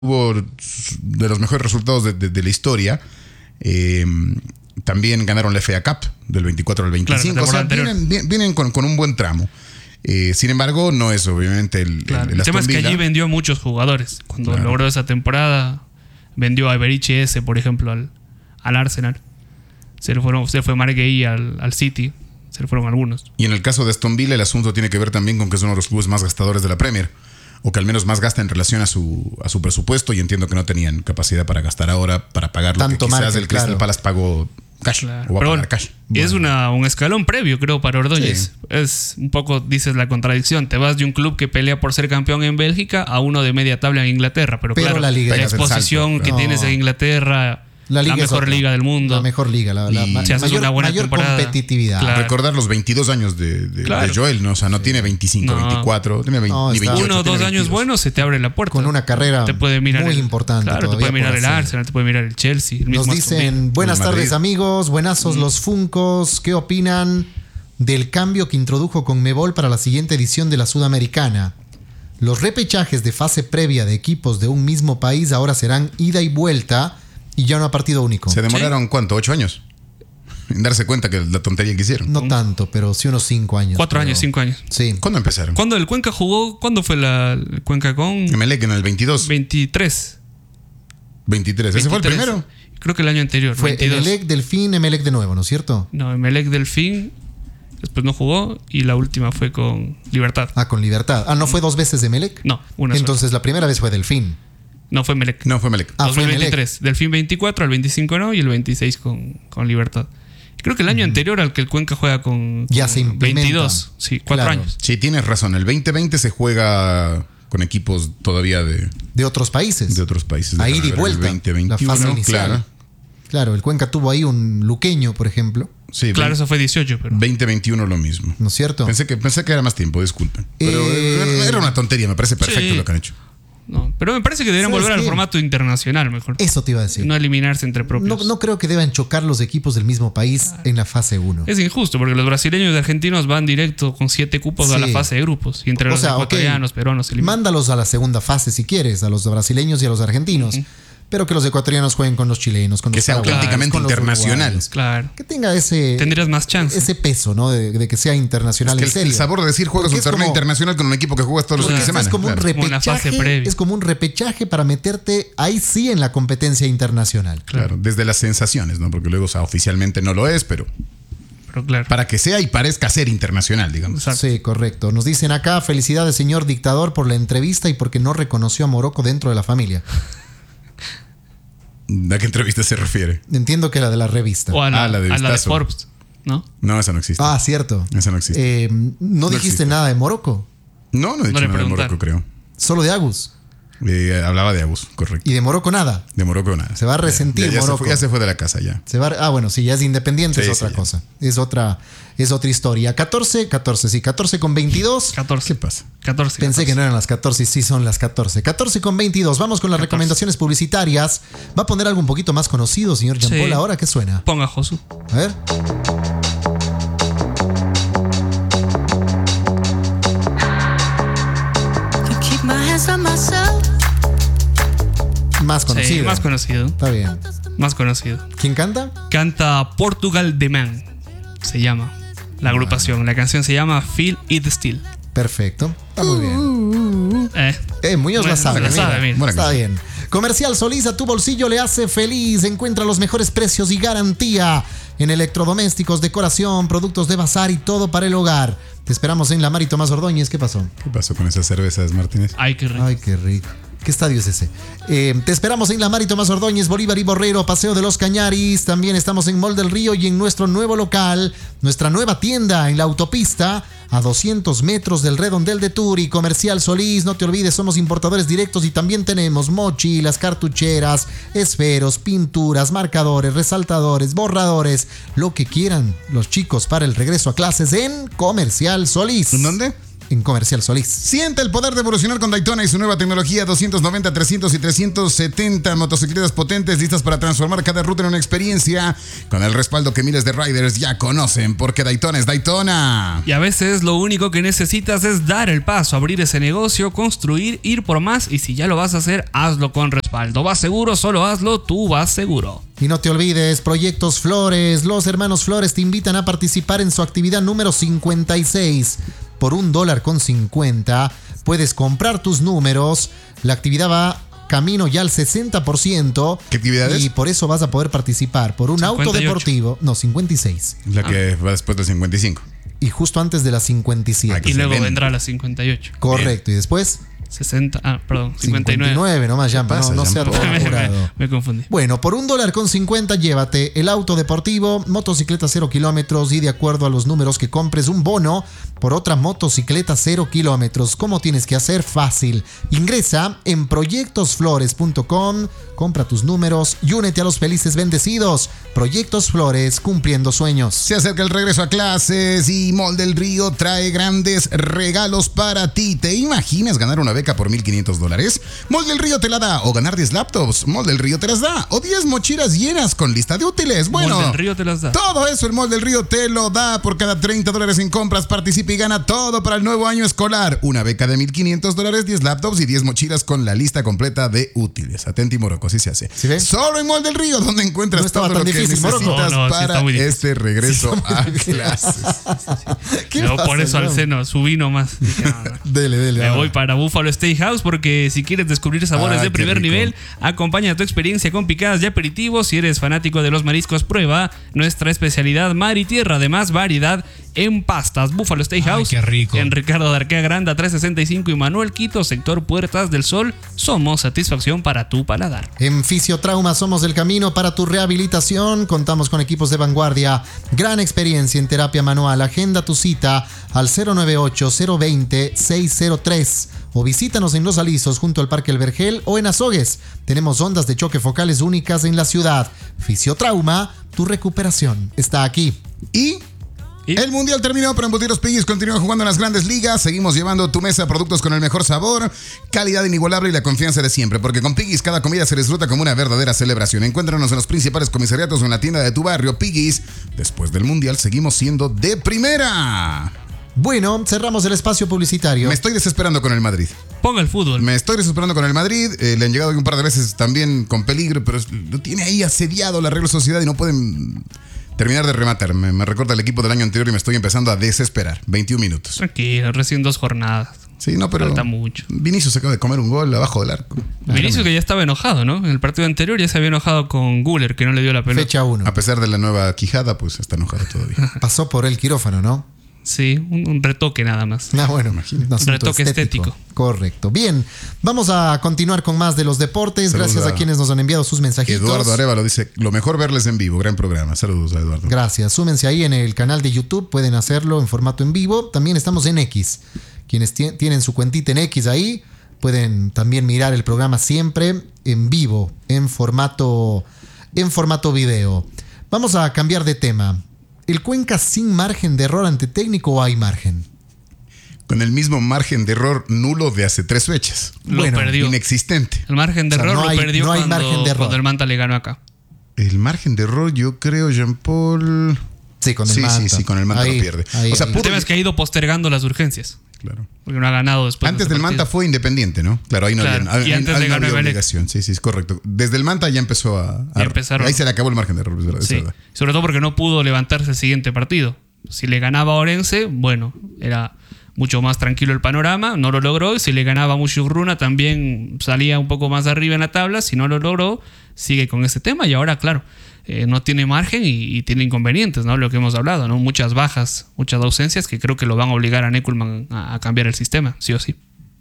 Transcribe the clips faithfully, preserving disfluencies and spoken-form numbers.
Hubo de los mejores resultados de, de, de la historia. Eh, también ganaron la F A Cup del veinticuatro al veinticinco. Claro, o sea, vienen, vienen con, con un buen tramo. Eh, sin embargo, no es obviamente el, claro, el, el, el tema es que allí vendió muchos jugadores. Cuando claro. logró esa temporada, vendió a Iberici ese, por ejemplo, al, al Arsenal. Se le fueron, se fue Mark Gay al, al City. Se le fueron algunos. Y en el caso de Aston Villa, el asunto tiene que ver también con que es uno de los clubes más gastadores de la Premier. O que al menos más gasta en relación a su, a su presupuesto. Y entiendo que no tenían capacidad para gastar ahora, para pagar lo Tanto que quizás market, el Crystal claro. Palace pagó cash. Claro. O va Pero a pagar cash. Bueno. Es una, un escalón previo, creo, para Ordóñez. Sí. Es un poco, dices, la contradicción. Te vas de un club que pelea por ser campeón en Bélgica a uno de media tabla en Inglaterra. Pero, Pero claro, la, liga la exposición salto, que no. tienes en Inglaterra... La, liga la mejor liga del mundo. La mejor liga, la, la ma- mayor, una buena mayor competitividad. Claro. Recordar los veintidós años de, de, claro. de Joel, ¿no? O sea, no sí. tiene veinticinco, no. veinticuatro, tiene veinte, no, ni veintiocho. Uno o dos años buenos se te abre la puerta. Con una carrera te puede mirar muy el, importante. Claro, te puede mirar el Arsenal, te puede mirar el Chelsea. El Nos dicen, buenas tardes amigos, buenazos mm. los Funcos. ¿Qué opinan del cambio que introdujo Conmebol para la siguiente edición de la Sudamericana? Los repechajes de fase previa de equipos de un mismo país ahora serán ida y vuelta. Y ya no a partido único. ¿Se demoraron ¿Sí? cuánto? ¿Ocho años? En darse cuenta que la tontería que hicieron. No tanto, pero sí unos cinco años. Cuatro pero... años, cinco años. Sí. ¿Cuándo empezaron? ¿Cuándo el Cuenca jugó? ¿Cuándo fue la el Cuenca con? Emelec en el veintidós. veintitrés. veintitrés. ¿Ese fue el primero? Creo que el año anterior. Fue veintidós. Emelec, Delfín, Emelec de nuevo, ¿no es cierto? No, Emelec, Delfín. Después no jugó y la última fue con Libertad. Ah, con Libertad. Ah, ¿no fue dos veces de Emelec? No, una Entonces sola. La primera vez fue Delfín. No, fue Melec. No, fue Melec. Ah, dos mil veintitrés. Fue Melec. Delfín veinticuatro, al veinticinco no, y el veintiséis con, con Libertad. Creo que el año uh-huh. anterior al que el Cuenca juega con, ya con se implementa. veintidós. Sí, cuatro claro. años. Sí, tienes razón. El veinte veinte se juega con equipos todavía de... De otros países. De otros países. Ahí de vuelta. El veinte veintiuno, la fase inicial. Claro. Claro, el Cuenca tuvo ahí un luqueño, por ejemplo. Sí, claro, eso fue dieciocho, pero... veinte veintiuno lo mismo. ¿No es cierto? Pensé que, pensé que era más tiempo, disculpen. Pero eh... era una tontería, me parece perfecto sí. lo que han hecho. No, pero me parece que deberían volver qué? al formato internacional mejor. Eso te iba a decir. No eliminarse entre propios. No, no creo que deban chocar los equipos del mismo país en la fase uno. Es injusto, porque los brasileños y argentinos van directo con siete cupos sí. a la fase de grupos. Y entre o los sea, ecuatorianos, okay. peruanos, eliminan. Mándalos a la segunda fase si quieres, a los brasileños y a los argentinos. Uh-huh. Pero que los ecuatorianos jueguen con los chilenos, con que los sea auténticamente internacional. Claro. Que tenga ese... Tendrías más chance. Ese peso, ¿no? De, de que sea internacional es que en serio. El sabor de decir juegas un torneo como, internacional con un equipo que juegas todos los fines de semana. Es como, claro. un repechaje, es como un repechaje para meterte ahí sí en la competencia internacional. Claro, claro. Desde las sensaciones, ¿no? Porque luego, o sea, oficialmente no lo es, pero... Pero claro. Para que sea y parezca ser internacional, digamos. Exacto. Sí, correcto. Nos dicen acá, felicidades, señor dictador, por la entrevista y porque no reconoció a Morocco dentro de la familia. ¿A qué entrevista se refiere? Entiendo que la de la revista. O a la, ah, la de, a la de Forbes, ¿no? No, esa no existe. Ah, cierto. Esa no existe. Eh, ¿No, no dijiste existe. nada de Morocco? No, no he dicho no nada de Morocco, creo. ¿Solo de Agus? Eh, hablaba de Agus, correcto. ¿Y de Morocco nada? De Morocco nada. Se va a resentir ya, ya Morocco. Se fue, ya se fue de la casa ya. Se va, ah, bueno, sí, ya es independiente, sí, es otra sí, cosa. Es otra, es otra historia. catorce, catorce, sí, catorce con veintidós. catorce. ¿Qué pasa? catorce. Pensé catorce. Que no eran las catorce y sí son las catorce. catorce con veintidós. Vamos con las catorce. Recomendaciones publicitarias. ¿Va a poner algo un poquito más conocido, señor Jean Paul? Sí. ¿Ahora qué suena? Ponga Josu. A ver. Más conocido. Sí, más conocido. Está bien. Más conocido. ¿Quién canta? Canta Portugal The Man. Se llama la agrupación. Bueno. La canción se llama Feel It Still. Perfecto. Está muy bien. Eh, eh Muñoz bueno, la sabe. La mira. sabe mira. Está bien. Comercial Solís, a tu bolsillo le hace feliz. Encuentra los mejores precios y garantía en electrodomésticos, decoración, productos de bazar y todo para el hogar. Te esperamos en La Mar y Tomás Ordóñez. ¿Qué pasó? ¿Qué pasó con esas cervezas, Martínez? Ay, qué rico. Ay, qué rico. ¿Qué estadio es ese? Eh, te esperamos en La Mar y Tomás Ordóñez, Bolívar y Borrero, Paseo de los Cañaris. También estamos en Mall del Río y en nuestro nuevo local, nuestra nueva tienda en la autopista, a doscientos metros del Redondel de Turi. Comercial Solís, no te olvides, somos importadores directos y también tenemos mochilas, cartucheras, esferos, pinturas, marcadores, resaltadores, borradores, lo que quieran los chicos para el regreso a clases en Comercial Solís. ¿En dónde? en Comercial Solís. Siente el poder de evolucionar con Daytona y su nueva tecnología doscientos noventa, trescientos y trescientos setenta. Motocicletas potentes listas para transformar cada ruta en una experiencia con el respaldo que miles de riders ya conocen, porque Daytona es Daytona. Y a veces lo único que necesitas es dar el paso, abrir ese negocio, construir, ir por más, y si ya lo vas a hacer, hazlo con respaldo. Vas seguro, solo hazlo, tú vas seguro. Y no te olvides, Proyectos Flores. Los hermanos Flores te invitan a participar en su actividad número cincuenta y seis. Por un dólar con cincuenta puedes comprar tus números. La actividad va camino ya al sesenta por ciento. ¿Qué actividad es? Y por eso vas a poder participar por un cincuenta y ocho. auto deportivo. No, cincuenta y seis. La que ah. va después del cincuenta y cinco. Y justo antes de la cincuenta y siete. Y luego vendrá la cincuenta y ocho. Correcto. Bien. Y después... sesenta, ah, perdón, cincuenta y nueve. cincuenta y nueve nomás, ya, no, no sea me, me, me confundí. Bueno, por un dólar con cincuenta llévate el auto deportivo, motocicleta cero kilómetros y de acuerdo a los números que compres un bono por otra motocicleta cero kilómetros. ¿Cómo tienes que hacer? Fácil. Ingresa en proyectos flores punto com, compra tus números y únete a los felices bendecidos. Proyectos Flores, cumpliendo sueños. Se acerca el regreso a clases y Mall del Río trae grandes regalos para ti. ¿Te imaginas ganar una beca por mil quinientos dólares? Mall del Río te la da. O ganar diez laptops. Mall del Río te las da. O diez mochilas llenas con lista de útiles. Bueno, Mall del Río te las da. Todo eso el Mall del Río te lo da. Por cada treinta dólares en compras participa y gana todo para el nuevo año escolar. Una beca de mil quinientos dólares, diez laptops y diez mochilas con la lista completa de útiles. Atenti, Morocco, así se hace. ¿Sí ves? Solo en Mall del Río, donde encuentras no todo lo que necesitas no, no, para sí este regreso sí, a clases. ¿Qué pasa, por eso no? Al seno, subí nomás. Dije, no, no. Dele, dele. Me voy para Buffalo Steakhouse porque si quieres descubrir sabores ah, de primer rico. nivel, acompaña tu experiencia con picadas y aperitivos. Si eres fanático de los mariscos, prueba nuestra especialidad mar y tierra. Además, variedad en pastas. Buffalo Steakhouse. Ay, qué rico. En Ricardo de Arquea Granda trescientos sesenta y cinco y Manuel Quito, sector Puertas del Sol. Somos satisfacción para tu paladar. En Fisiotrauma somos el camino para tu rehabilitación. Contamos con equipos de vanguardia, gran experiencia en terapia manual. Agenda tu cita al cero nueve ocho, cero dos cero, seis cero tres o visítanos en Los Alisos junto al Parque El Vergel o en Azogues. Tenemos ondas de choque focales únicas en la ciudad. Fisiotrauma, tu recuperación está aquí. Y... ¿Y? El mundial terminó, pero Embutidos Piggy's continúa jugando en las grandes ligas. Seguimos llevando tu mesa de productos con el mejor sabor, calidad inigualable y la confianza de siempre. Porque con Piggy's cada comida se disfruta como una verdadera celebración. Encuéntranos en los principales comisariatos o en la tienda de tu barrio. Piggy's, después del mundial seguimos siendo de primera. Bueno, cerramos el espacio publicitario. Me estoy desesperando con el Madrid. Ponga el fútbol. Me estoy desesperando con el Madrid. Eh, le han llegado un par de veces también con peligro, pero lo tiene ahí asediado la Real Sociedad y no pueden... terminar de rematar. Me, me recorta el equipo del año anterior y me estoy empezando a desesperar. veintiún minutos. Tranquilo, recién dos jornadas. Sí, no, pero... falta mucho. Vinicius se acaba de comer un gol abajo del arco. Vinicius que ya estaba enojado, ¿no? En el partido anterior ya se había enojado con Güler, que no le dio la pelota. Fecha uno. A pesar de la nueva quijada, pues está enojado todavía. Pasó por el quirófano, ¿no? Sí, un, un retoque nada más. Ah, bueno, imagínate. Un retoque estético. estético. Correcto. Bien, vamos a continuar con más de los deportes. Saludos Gracias a, a quienes nos han enviado sus mensajitos. Eduardo Arevalo dice, lo mejor verles en vivo. Gran programa. Saludos a Eduardo. Gracias. Súmense ahí en el canal de YouTube. Pueden hacerlo en formato en vivo. También estamos en X. Quienes t- tienen su cuentita en X ahí, pueden también mirar el programa siempre en vivo, en formato, en formato video. Vamos a cambiar de tema. ¿El Cuenca sin margen de error ante técnico o hay margen? Con el mismo margen de error nulo de hace tres fechas. Lo bueno, perdió. Inexistente. El margen de o sea, error no hay, lo perdió no hay cuando, margen de error. cuando el Manta le ganó acá. El margen de error, yo creo, Jean Paul... Sí, con el sí, Manta. Sí, sí, con el Manta ahí, lo pierde. Ahí, o sea, ahí. El tema es que ha ido postergando las urgencias. Claro. Porque no ha ganado después. Antes de del Manta fue Independiente, ¿no? Claro, ahí no claro. había, y ahí, antes ahí de no ganar había obligación. Sí, sí, es correcto. Desde el Manta ya empezó a... a empezaron. Ahí se le acabó el margen de error, es verdad. Sí. Es verdad. Sobre todo porque no pudo levantarse el siguiente partido. Si le ganaba a Orense, bueno, era mucho más tranquilo el panorama. No lo logró. Y si le ganaba a Mushurruna, también salía un poco más arriba en la tabla. Si no lo logró, sigue con ese tema. Y ahora, claro, eh, no tiene margen y, y tiene inconvenientes, ¿no? Lo que hemos hablado, ¿no? Muchas bajas, muchas ausencias que creo que lo van a obligar a Neckelman a, a cambiar el sistema, sí o sí.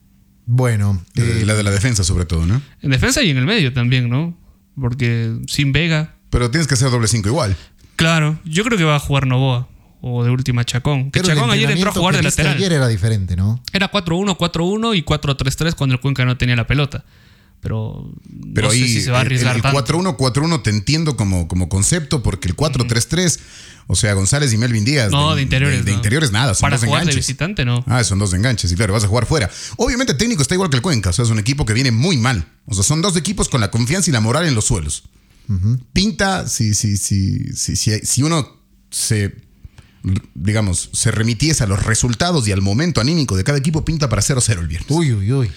Bueno. Eh, la de la defensa, sobre todo, ¿no? En defensa y en el medio también, ¿no? Porque sin Vega. Pero tienes que hacer doble cinco igual. Claro, yo creo que va a jugar Novoa. O de última Chacón. Que Pero Chacón ayer entró a jugar de lateral. Ayer era diferente, ¿no? Era cuatro uno, cuatro uno y cuatro tres tres cuando el Cuenca no tenía la pelota. pero, pero no ahí, sé si se va a arriesgar el, el cuatro uno cuatro uno te entiendo como, como concepto, porque el cuatro tres tres, uh-huh. o sea, González y Melvin Díaz. No, de, de interiores. De, de no. interiores nada, son Para dos jugar enganches. De visitante, no. Ah, son dos enganches, y claro, vas a jugar fuera. Obviamente el técnico está igual que el Cuenca, o sea, es un equipo que viene muy mal. O sea, son dos equipos con la confianza y la moral en los suelos. Uh-huh. Pinta, si, si, si, si, si, si uno se, digamos, se remitiese a los resultados y al momento anímico de cada equipo, pinta para cero cero el viernes. Uy, uy, uy.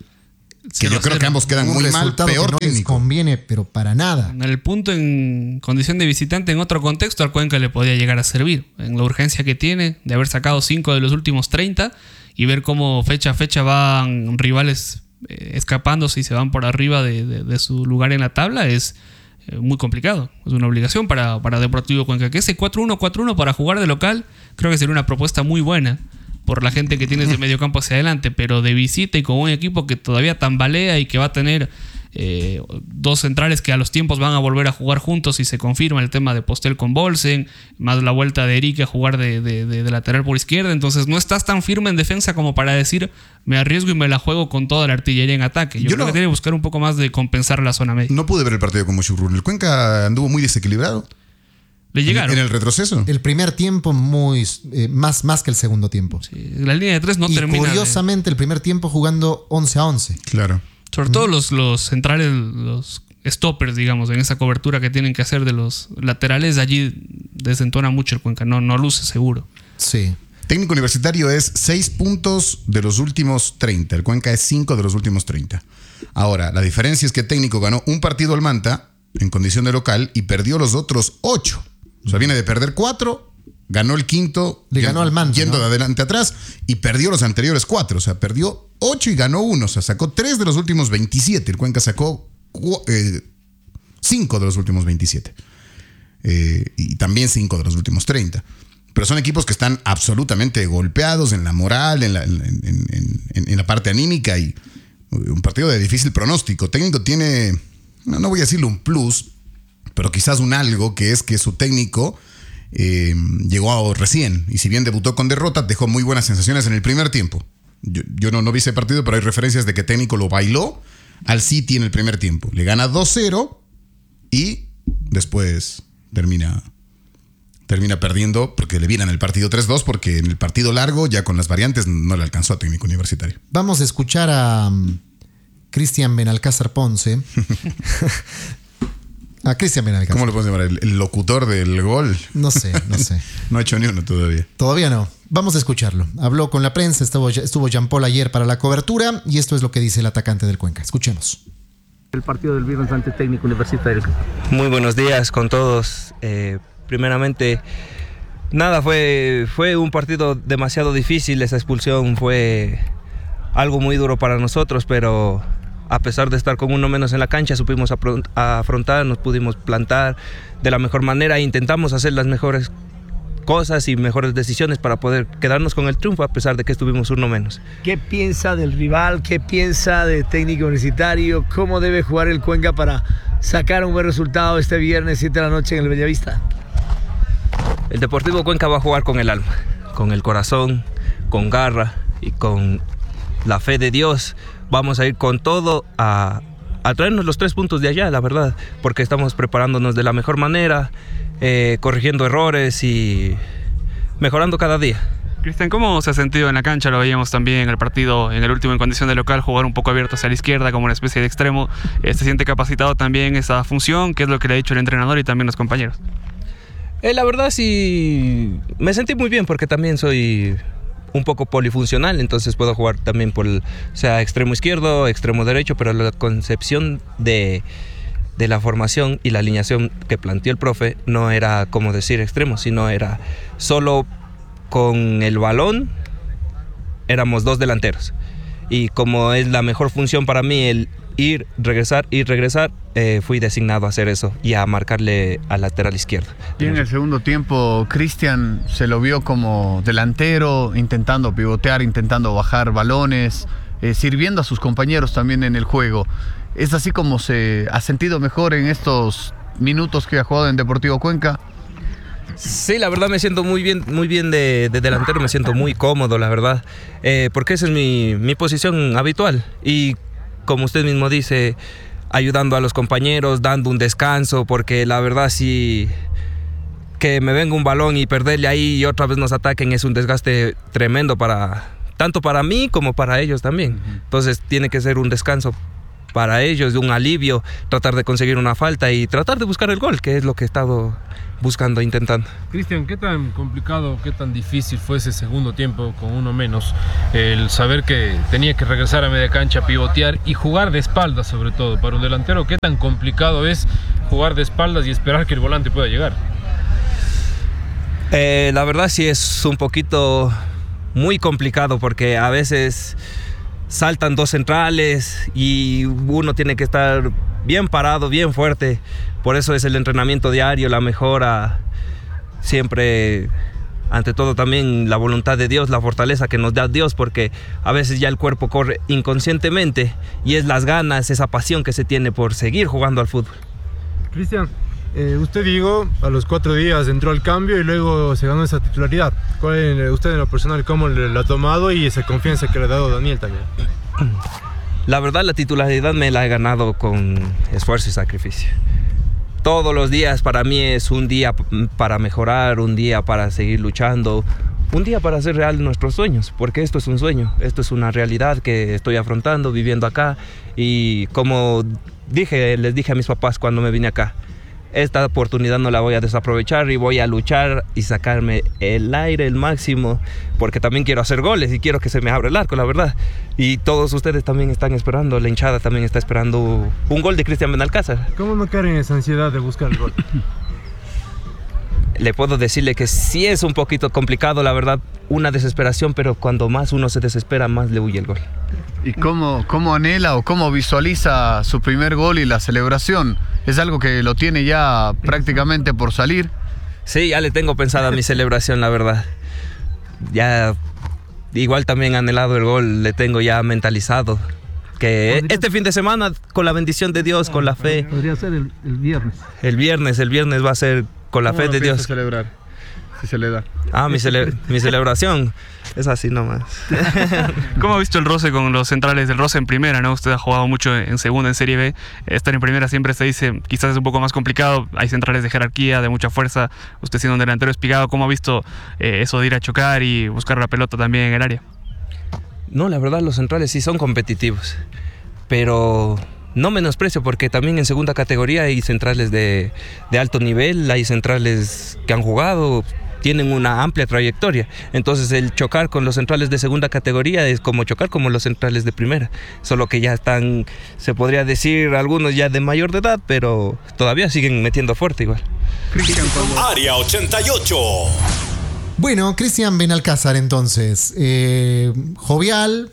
Que yo creo que ambos quedan muy mal, peor que no les conviene, pero para nada. En el punto, en condición de visitante, en otro contexto, al Cuenca le podía llegar a servir. En la urgencia que tiene de haber sacado cinco de los últimos treinta y ver cómo fecha a fecha van rivales eh, escapándose y se van por arriba de, de, de su lugar en la tabla, es eh, muy complicado. Es una obligación para, para Deportivo Cuenca. Que ese cuatro uno cuatro uno para jugar de local, creo que sería una propuesta muy buena por la gente que tienes de medio campo hacia adelante, pero de visita y con un equipo que todavía tambalea y que va a tener eh, dos centrales que a los tiempos van a volver a jugar juntos y se confirma el tema de Postel con Bolsen, más la vuelta de Eric a jugar de, de, de, de lateral por izquierda, entonces no estás tan firme en defensa como para decir me arriesgo y me la juego con toda la artillería en ataque. Yo, Yo creo no, que tiene que buscar un poco más de compensar la zona media. No pude ver el partido con Muchurrun. El Cuenca anduvo muy desequilibrado. Le llegaron. ¿En el retroceso? El primer tiempo muy eh, más, más que el segundo tiempo. Sí, la línea de tres no y termina. Curiosamente, de... el primer tiempo jugando once a once. Claro. Sobre mm. todo los, los centrales, los stoppers, digamos, en esa cobertura que tienen que hacer de los laterales, allí desentona mucho el Cuenca. No, no luce seguro. Sí. Técnico Universitario es seis puntos de los últimos treinta. El Cuenca es cinco de los últimos treinta. Ahora, la diferencia es que Técnico ganó un partido al Manta en condición de local y perdió los otros ocho. O sea, viene de perder cuatro, ganó el quinto, le ganó al Manta, yendo ¿no? de adelante atrás y perdió los anteriores cuatro. O sea, perdió ocho y ganó uno. O sea, sacó tres de los últimos veintisiete. El Cuenca sacó eh, cinco de los últimos veintisiete. Eh, y también cinco de los últimos treinta. Pero son equipos que están absolutamente golpeados en la moral, en la, en, en, en, en la parte anímica y un partido de difícil pronóstico. Técnico tiene, no, no voy a decirle un plus, pero quizás un algo, que es que su técnico eh, llegó a, recién, y si bien debutó con derrota, dejó muy buenas sensaciones en el primer tiempo. Yo, yo no, no vi ese partido, pero hay referencias de que técnico lo bailó al City en el primer tiempo. Le gana dos cero y después termina, termina perdiendo porque le vienen el partido tres dos, porque en el partido largo, ya con las variantes, no le alcanzó a Técnico Universitario. Vamos a escuchar a um, Cristian Benalcázar Ponce. A Cristian Benalcázar. ¿Cómo lo podemos llamar? ¿El, el locutor del gol? No sé, no sé. No ha hecho ni uno todavía. Todavía no. Vamos a escucharlo. Habló con la prensa, estuvo, estuvo Jean Paul ayer para la cobertura y esto es lo que dice el atacante del Cuenca. Escuchemos. El partido del viernes ante Técnico Universitario. Muy buenos días con todos. Eh, primeramente, nada, fue, fue un partido demasiado difícil. Esa expulsión fue algo muy duro para nosotros, pero a pesar de estar con uno menos en la cancha, supimos afrontar, nos pudimos plantar de la mejor manera e intentamos hacer las mejores cosas y mejores decisiones para poder quedarnos con el triunfo a pesar de que estuvimos uno menos. ¿Qué piensa del rival? ¿Qué piensa de Técnico Universitario? ¿Cómo debe jugar el Cuenca para sacar un buen resultado este viernes siete de la noche en el Bellavista? El Deportivo Cuenca va a jugar con el alma, con el corazón, con garra y con la fe de Dios. Vamos a ir con todo a, a traernos los tres puntos de allá, la verdad, porque estamos preparándonos de la mejor manera, eh, corrigiendo errores y mejorando cada día. Cristian, ¿cómo se ha sentido en la cancha? Lo veíamos también en el partido, en el último en condición de local, jugar un poco abierto hacia la izquierda como una especie de extremo. ¿Se siente capacitado también esa función? ¿Qué es lo que le ha dicho el entrenador y también los compañeros? Eh, la verdad sí, me sentí muy bien porque también soy un poco polifuncional, entonces puedo jugar también por el, o sea, extremo izquierdo, extremo derecho, pero la concepción de, de la formación y la alineación que planteó el profe no era como decir extremo, sino era solo con el balón, éramos dos delanteros. Y como es la mejor función para mí el ir, regresar, ir, regresar, eh, fui designado a hacer eso y a marcarle al lateral izquierdo. Y en el segundo tiempo, Cristian se lo vio como delantero, intentando pivotear, intentando bajar balones, eh, sirviendo a sus compañeros también en el juego. ¿Es así como se ha sentido mejor en estos minutos que ha jugado en Deportivo Cuenca? Sí, la verdad me siento muy bien, muy bien de, de delantero, me siento muy cómodo, la verdad, eh, porque esa es mi, mi posición habitual. Y como usted mismo dice, ayudando a los compañeros, dando un descanso, porque la verdad sí que me venga un balón y perderle ahí y otra vez nos ataquen es un desgaste tremendo para tanto para mí como para ellos también. Uh-huh. Entonces tiene que ser un descanso para ellos, un alivio, tratar de conseguir una falta y tratar de buscar el gol, que es lo que he estado buscando, intentando. Cristian, ¿qué tan complicado, qué tan difícil fue ese segundo tiempo con uno menos? El saber que tenía que regresar a media cancha, pivotear y jugar de espaldas sobre todo. Para un delantero, ¿qué tan complicado es jugar de espaldas y esperar que el volante pueda llegar? Eh, la verdad sí es un poquito muy complicado porque a veces saltan dos centrales y uno tiene que estar bien parado, bien fuerte. Por eso es el entrenamiento diario, la mejora, siempre, ante todo también la voluntad de Dios, la fortaleza que nos da Dios, porque a veces ya el cuerpo corre inconscientemente y es las ganas, esa pasión que se tiene por seguir jugando al fútbol. Cristian, eh, usted dijo, a los cuatro días entró al cambio y luego se ganó esa titularidad. ¿Cuál es, usted en lo personal, cómo lo ha tomado y esa confianza que le ha dado Daniel también? La verdad, la titularidad me la he ganado con esfuerzo y sacrificio. Todos los días para mí es un día para mejorar, un día para seguir luchando, un día para hacer real nuestros sueños, porque esto es un sueño, esto es una realidad que estoy afrontando, viviendo acá. Y como dije, les dije a mis papás cuando me vine acá, esta oportunidad no la voy a desaprovechar y voy a luchar y sacarme el aire el máximo, porque también quiero hacer goles y quiero que se me abra el arco, la verdad. Y todos ustedes también están esperando, la hinchada también está esperando un gol de Cristian Benalcázar. ¿Cómo no caer en esa ansiedad de buscar el gol? Le puedo decirle que sí es un poquito complicado, la verdad, una desesperación, pero cuando más uno se desespera, más le huye el gol. ¿Y cómo, cómo anhela o cómo visualiza su primer gol y la celebración? ¿Es algo que lo tiene ya prácticamente por salir? Sí, ya le tengo pensada mi celebración, la verdad. Ya, igual también anhelado el gol, le tengo ya mentalizado. Que este fin de semana, con la bendición de Dios, con la fe. Podría ser el, el viernes. El viernes, el viernes va a ser con la fe de Dios. Celebrar, si se le da. Ah, mi, cele mi celebración es así nomás. ¿Cómo ha visto el roce con los centrales del roce en primera, no? Usted ha jugado mucho en segunda, en Serie B. Estar en primera siempre se dice, quizás es un poco más complicado. Hay centrales de jerarquía, de mucha fuerza. Usted siendo un delantero espigado, ¿cómo ha visto eh, eso de ir a chocar y buscar la pelota también en el área? No, la verdad los centrales sí son competitivos, pero no menosprecio porque también en segunda categoría hay centrales de, de alto nivel, hay centrales que han jugado, tienen una amplia trayectoria. Entonces el chocar con los centrales de segunda categoría es como chocar como los centrales de primera, solo que ya están, se podría decir, algunos ya de mayor de edad, pero todavía siguen metiendo fuerte igual. Área ochenta y ocho. Bueno, Cristian Benalcázar entonces, eh, jovial,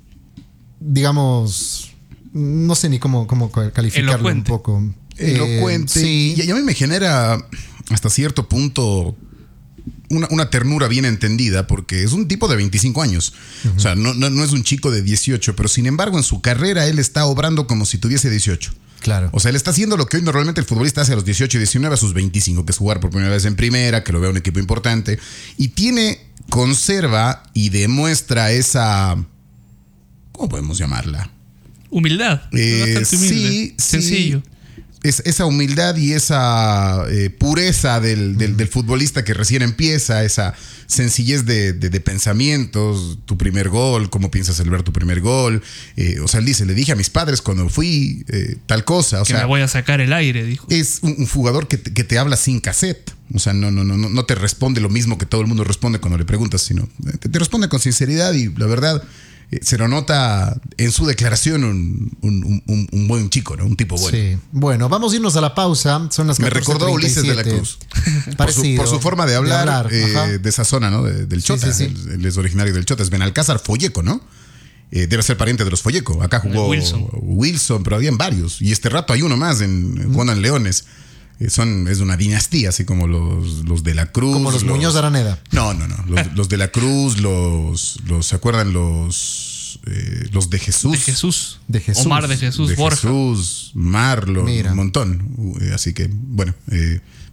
digamos, no sé ni cómo, cómo calificarlo. Elocuente. Un poco. Elocuente. Eh, sí. Y a mí me genera hasta cierto punto una, una ternura bien entendida, porque es un tipo de veinticinco años. Uh-huh. O sea, no, no, no es un chico de dieciocho, pero sin embargo en su carrera él está obrando como si tuviese dieciocho. Claro. O sea, él está haciendo lo que hoy normalmente el futbolista hace a los dieciocho y diecinueve, a sus veinticinco, que es jugar por primera vez en primera, que lo vea un equipo importante. Y tiene, conserva y demuestra esa... ¿Cómo podemos llamarla? Humildad. Eh, bastante humilde. Sí, sencillo. Sí. Es, esa humildad y esa eh, pureza del, del, del futbolista que recién empieza, esa sencillez de, de, de pensamientos, tu primer gol, cómo piensas celebrar tu primer gol. Eh, o sea, él dice, le dije a mis padres cuando fui eh, tal cosa. O que sea, me voy a sacar el aire, dijo. Es un, un jugador que te, que te habla sin cassette. O sea, no, no, no, no te responde lo mismo que todo el mundo responde cuando le preguntas, sino te, te responde con sinceridad y la verdad... Se lo nota en su declaración un, un, un, un buen chico, ¿no? Un tipo bueno. Sí. Bueno, vamos a irnos a la pausa. Son las Me recordó a Ulises de la Cruz. por, su, por su forma de hablar, de, hablar eh, de esa zona, ¿no? De, del Chota. Sí, sí, sí. Él, él es originario del Chota. Es Benalcázar Folleco, ¿no? Eh, debe ser pariente de los Folleco. Acá jugó Wilson. Wilson, pero habían varios. Y este rato hay uno más en, jugando en Leones. Son, es una dinastía, así como los, los de la Cruz. Como los, los Muñoz de Araneda. No, no, no. Los, los de la Cruz, los, los ¿se acuerdan? Los, eh, los de Jesús. De Jesús. De Jesús. Omar de Jesús, de Borja. Jesús, Marlon, Mira. Un montón. Así que, bueno, eh,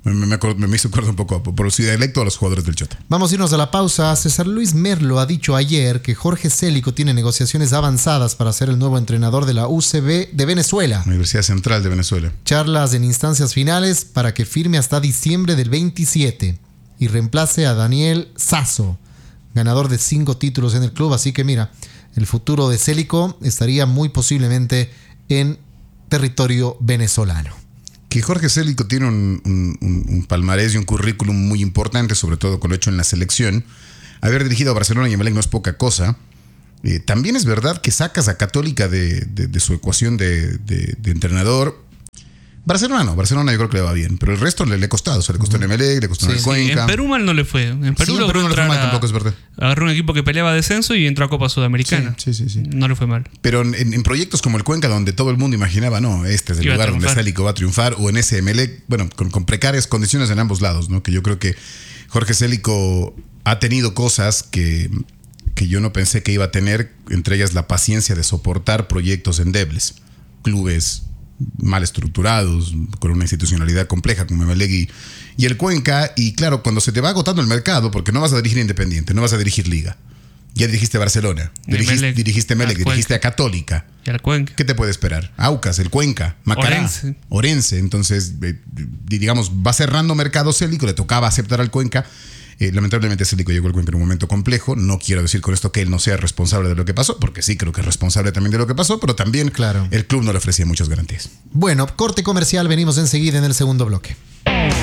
Me, me, me, me hizo acuerdo un poco por su dialecto a los jugadores del Chota. Vamos a irnos a la pausa. César Luis Merlo ha dicho ayer que Jorge Célico tiene negociaciones avanzadas para ser el nuevo entrenador de la U C B de Venezuela. Universidad Central de Venezuela. Charlas en instancias finales para que firme hasta diciembre del veintisiete y reemplace a Daniel Sasso, ganador de cinco títulos en el club. Así que mira, el futuro de Célico estaría muy posiblemente en territorio venezolano. Que Jorge Célico tiene un, un, un palmarés y un currículum muy importante, sobre todo con lo hecho en la selección. Haber dirigido a Barcelona y Emelec no es poca cosa. Eh, también es verdad que sacas a Católica de, de, de su ecuación de, de, de entrenador. Barcelona no, Barcelona yo creo que le va bien, pero el resto le, le ha costado. O sea, le costó en Emelec, le costó sí, en el Cuenca. En Perú mal no le fue. En Perú, sí, en Perú no le fue mal a, tampoco, es verdad. Agarró un equipo que peleaba descenso y entró a Copa Sudamericana. Sí, sí, sí, sí. No le fue mal. Pero en, en proyectos como el Cuenca, donde todo el mundo imaginaba, no, este es el lugar donde Célico va a triunfar, o en ese Emelec, bueno, con, con precarias condiciones en ambos lados, ¿no? Que yo creo que Jorge Célico ha tenido cosas que, que yo no pensé que iba a tener, entre ellas la paciencia de soportar proyectos endebles, clubes mal estructurados, con una institucionalidad compleja como Emelec y, y el Cuenca. Y claro, cuando se te va agotando el mercado, porque no vas a dirigir Independiente, no vas a dirigir Liga, ya dirigiste Barcelona, dirigiste Emelec, dirigiste, Emelec, dirigiste a Católica, y al Cuenca. ¿Qué te puede esperar? Aucas, el Cuenca, Macará, Orense, Orense. Entonces, eh, digamos, va cerrando mercado Célico, le tocaba aceptar al Cuenca. Eh, lamentablemente Célico llegó al Cuenca en un momento complejo. No quiero decir con esto que él no sea responsable de lo que pasó, porque sí creo que es responsable también de lo que pasó, pero también claro, el club no le ofrecía muchas garantías. Bueno, corte comercial, venimos enseguida en el segundo bloque.